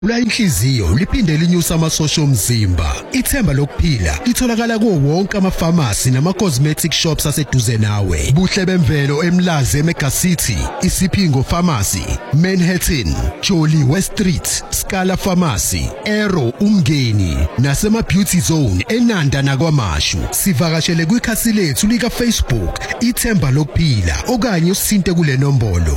Ula inhliziyo liphinde linyusa amasosha omzimba. Ithemba lokuphila litholakala kuwo wonke ama-pharmacy nama-cosmetic shops aseduze nawe. Buhle bemvelo eMlazi eMega City, Isipingo Pharmacy, Manhattan, Jolly West Street, Scala Pharmacy, Aero Umngeni, nasema Beauty Zone eNanda nakwaMashu. Sivakashele kwikhasi lethu lika Facebook Ithemba lokuphila okanye usithinte kule nombolo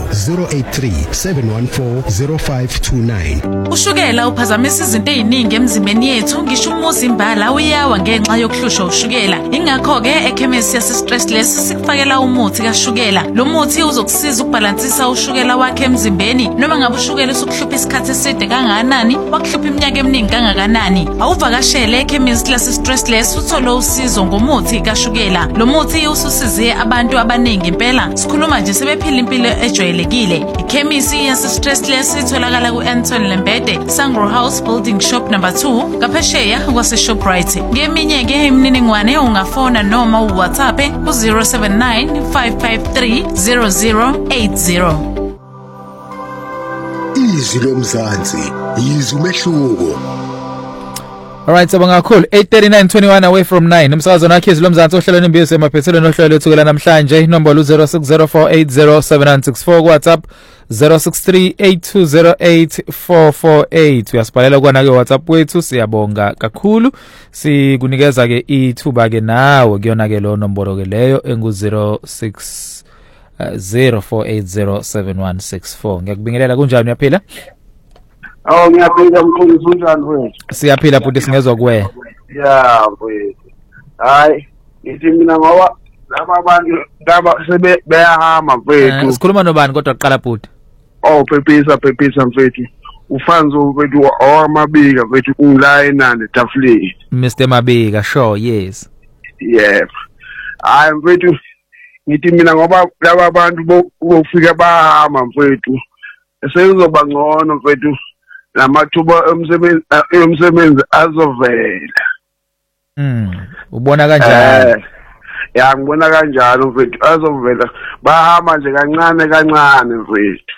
0837140529. Ushukela uphazamisa izinto eziningi emzimbeni yethu, ngisho umuzimbala uyawa ngenxa yokuhlushwa ushukela. Ingakho ke ekhemisi yase Stressless sikufakela umuthi kashukela. Lo muthi uzokusiza ukubalansisa ushukela wakhe emzimbeni. Noma ngabe ushukela usukuhlupha isikhathi eside kangakanani, wakuhlupha iminyaka eminingi kangakanani, awuvakashele ekhemisi lase Stressless uthole usizo ngomuthi kashukela. Lo muthi ususize abantu abaningi impela. Sikhuluma nje sebephila impilo ejwayelekile. Ikhemisi yase Stressless itholakala ku-Anton Lembede, Sangro House Building Shop number 2, Kapesheya kwase Shoprite. Ngeminye ke imininingwane ungafona noma uWhatsApp ku 0795530080. Izwi lomzansi, izwi umehluko. Alright, sabonga kakhulu. 8:39:21 away from 9. Umsakazo nakho izwi lomzansi ohlelweni imbizo emaphethelweni ohlelo ethukela namhlanje. Inombolo 0604807964 WhatsApp 0638208448. Uyasibhalela kwana ke WhatsApp wethu, siyabonga kakhulu. Sikunikeza ke ithuba ke nawe kuyona ke lo nombolo ke leyo engu 0604807164. Ngiyakubingelela kunjani uyaphila? Oh ngiyaphila mkhulu unjani wethu? Siyaphila futhi singezwe kuwe. Yeah wethu. Hayi, ngithi mina ngoba laba bantu sebeyahamba mfethu. Sikhuluma nobani kodwa qala futhi? Oh Pepisa mfethu. Ufanzo mfethu owamabika mfethu ungila enande tafuleni. Mr Mabika, sure, yes. Yeah. Hayi mfethu, ngithi mina ngoba laba bantu bofika bahamba mfethu. Sekuzoba ngcono mfethu. Namathuba emsebenzi azovela. Ubona kanjani? Ya ngibona kanjalo mfethu, azovela bahamba nje kancane mfethu.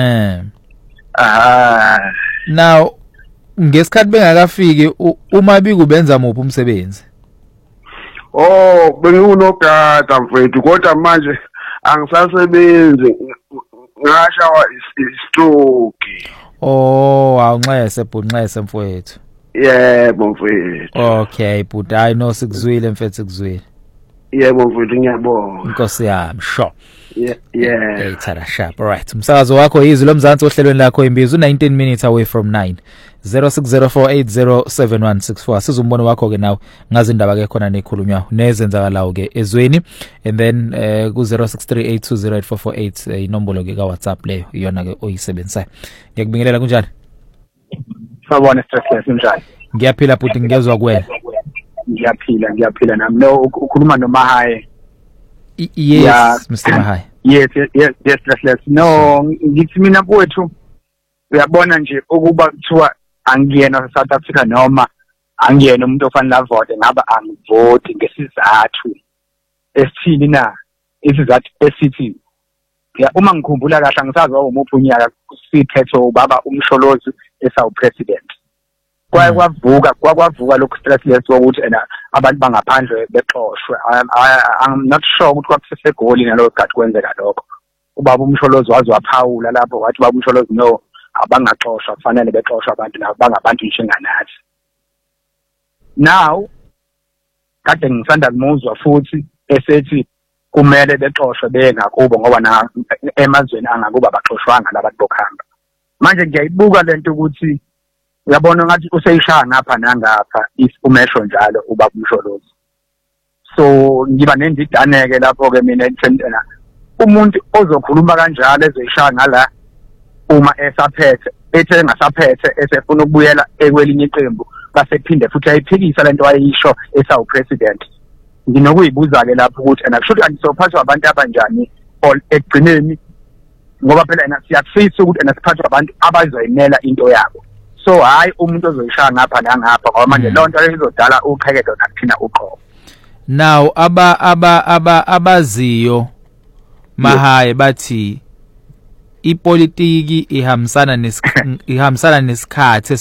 Now ngesikhathi bengakafiki uMabika ubenza muphi umsebenzi? Oh, bengunogada mfethu kodwa manje angisasebenzi, ngashawa istroke. Oh, awunxese bunxese mfowethu. Yebo mfethu. Okay, but I know sikuzwile mfethu sikuzwile. Yebo mfethu ngiyabonga. Inkosi yami, sure. Yeah. Ithara sharp. Alright. Umsakazo wakho izwi lomzansi ohlelweni lakho imbizo 19 minutes away from 9. 0604807164. Sizumbono wakho ke nawe ngazi indaba ke khona nekhulunywa nezenzakalayo ke ezweni, and then ku 0638208448 inombolo ke ka WhatsApp leyo iyona ke oyisebenzisayo. Ngiyakubingelela kunjani? Sawubona Stressless njani? Ngiyaphila futhi ngezwe kuwena. Ngiyaphila nami. No ukhuluma noMahaye. Yes, yeah. Mr. Mahaye. Yes, Stressless. No, ngithi mina kwethu uyabona nje ukuba kuthiwa angiyena South Africa noma angiyena umuntu ofanele avote, ngaba angivoti ngesizathu esithini na? Isizathu esithi uma ngikhumbula kahle angisazi umuphi unyaka siphethe ubaba uMsholozi esawu president. Kwavuka lokhu Stressless ukuthi abantu bangaphandle bexoshwe. I'm not sure ukuthi kwakusesegoli nalo gadi kwenzeka lokho. Ubaba uMsholozi waphawula lapho wathi ubaba uMsholozi no, abangaxoshwa, kufanele bexoshwe abantu labo bangabantu njenganathi. Now kade ngisanda kumuzwa futhi esethi kumele bexoshwe bengakubo ngoba na emazweni angakuba baxoshwanga labantu bokhamba. Manje ngiyayibuka lento ukuthi uyabona ngathi useyishaya ngapha nangapha umesho njalo ubaba uMsholozi. So ngiba nendidaneke lapho ke mina entshentshena umuntu ozokhuluma kanjalo ezoyishaya ngala uma esaphethe ethe engasaphethe esefuna ukubuyela ekwelinye iqembu base phinde futhi ayiphikisa lento ayisho esawu president. Nginokuyibuza ke lapho ukuthi kusho angisophathwa abantu abanjani ekugcineni, ngoba phela siyafisa ukuthi siphathwa abantu abazoyimela into yabo. So hayi umuntu ozoyishaya ngapha nangapha ngoba manje lonto izodala uqhekezo nakuthina uqobo. Now abaziyo Mahaye bathi ipolitiki ihambisana nesikhathi